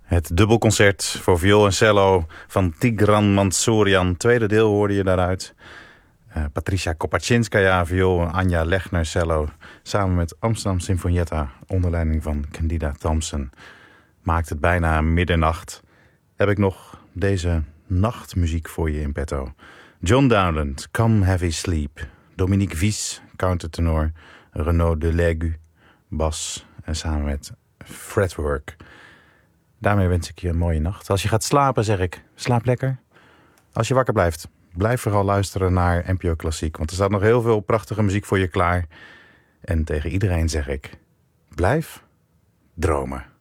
Het dubbelconcert voor viool en cello van Tigran Mansourian. Tweede deel hoorde je daaruit. Patricia Kopaczinskaya, viool en Anja Lechner, cello. Samen met Amsterdam Sinfonietta, onder leiding van Candida Thompson. Maakt het bijna middernacht. Heb ik nog deze nachtmuziek voor je in petto. John Dowland, Come Heavy Sleep. Dominique Wies, countertenor. Renaud Delegu, bas. En samen met Fretwork. Daarmee wens ik je een mooie nacht. Als je gaat slapen, zeg ik, slaap lekker. Als je wakker blijft, blijf vooral luisteren naar NPO Klassiek. Want er staat nog heel veel prachtige muziek voor je klaar. En tegen iedereen zeg ik, blijf dromen.